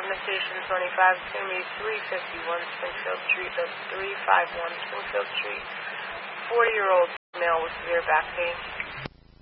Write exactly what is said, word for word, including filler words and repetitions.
Documentation twenty-five, it's going to be three fifty-one Springfield Street. That's three fifty-one Springfield Street. forty-year-old male with severe back pain.